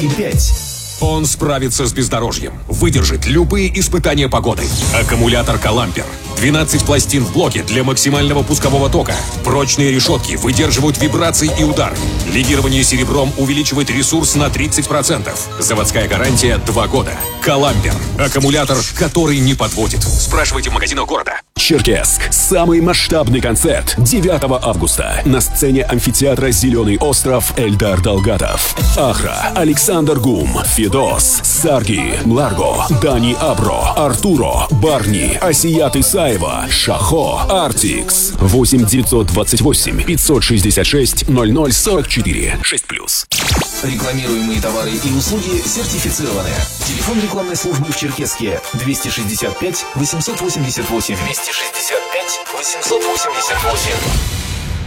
2,5. Он справится с бездорожьем, выдержит любые испытания погоды. Аккумулятор «Калампер». 12 пластин в блоке для максимального пускового тока. Прочные решетки выдерживают вибрации и удары. Легирование серебром увеличивает ресурс на 30%. Заводская гарантия 2 года. «Калампер». Аккумулятор, который не подводит. Спрашивайте в магазинах города. Черкесск. Самый масштабный концерт 9 августа. На сцене амфитеатра «Зеленый остров» Эльдар Далгатов. Ахра, Александр Гум, Федос, Сарги, Мларго, Дани Абро, Артуро, Барни, Асият Исаева, Шахо, Артикс. 8 928 566 0044 6+. Рекламируемые товары и услуги сертифицированы. Телефон рекламной службы в Черкесске 265 888 265 888.